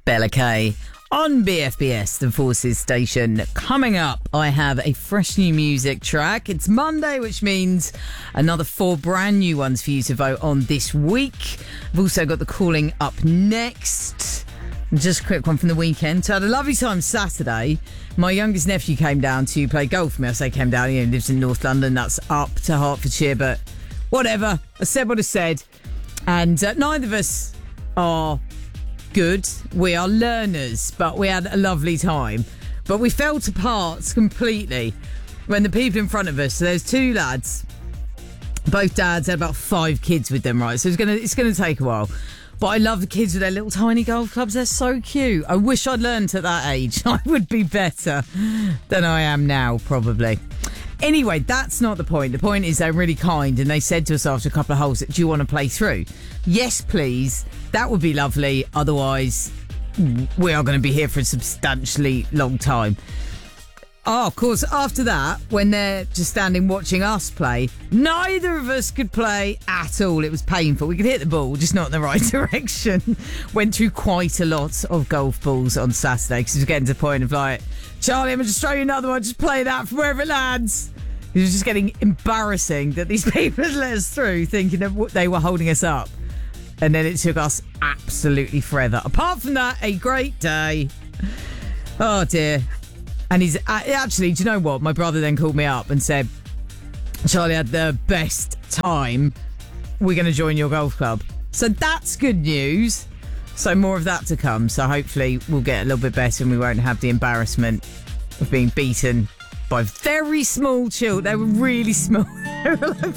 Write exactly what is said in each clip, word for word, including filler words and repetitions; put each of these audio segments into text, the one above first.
Bella Kay on B F B S, the Forces station. Coming up, I have a fresh new music track. It's Monday, which means another four brand new ones for you to vote on this week. I've also got the calling up next. Just a quick one from the weekend. So I had a lovely time Saturday. My youngest nephew came down to play golf with me. I say came down, he lives in North London. That's up to Hertfordshire, but whatever. I said what I said. And uh, neither of us are good. We are learners, but we had a lovely time. But we fell to parts completely when the people in front of us, so there's two lads, both dads had about five kids with them, right? So it's gonna it's gonna take a while. But I love the kids with their little tiny golf clubs. They're so cute. I wish I'd learned at that age. I would be better than I am now, probably. Anyway, that's not the point. The point is they're really kind, and they said to us after a couple of holes, do you want to play through? Yes, please. That would be lovely. Otherwise, we are going to be here for a substantially long time. Oh, of course, after that, when they're just standing watching us play, neither of us could play at all. It was painful. We could hit the ball, just not in the right direction. Went through quite a lot of golf balls on Saturday because it was getting to the point of like, Charlie, I'm going to just throw you another one. Just play that from wherever it lands. It was just getting embarrassing that these people had let us through thinking that they were holding us up. And then it took us absolutely forever. Apart from that, a great day. Oh, dear. And he's actually, do you know what? My brother then called me up and said, Charlie had the best time. We're going to join your golf club. So that's good news. So more of that to come. So hopefully we'll get a little bit better and we won't have the embarrassment of being beaten by very small children. They were really small. They were like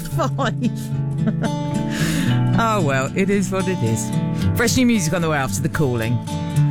five. Oh, well, it is what it is. Fresh new music on the way after the calling.